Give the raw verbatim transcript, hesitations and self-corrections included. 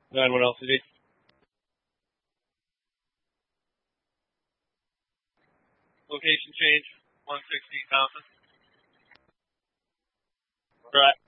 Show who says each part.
Speaker 1: nine one L C D. Location change, one sixteen Thompson. Right.